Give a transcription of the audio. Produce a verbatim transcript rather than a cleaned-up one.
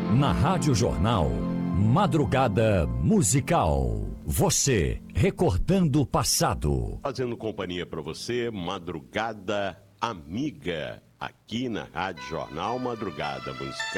Na Rádio Jornal, Madrugada Musical. Você, recordando o passado. Fazendo companhia para você, Madrugada Amiga. Aqui na Rádio Jornal, Madrugada Musical.